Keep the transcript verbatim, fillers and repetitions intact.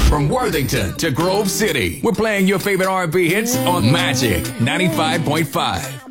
From Worthington to Grove City, we're playing your favorite R and B hits on Magic ninety-five point five.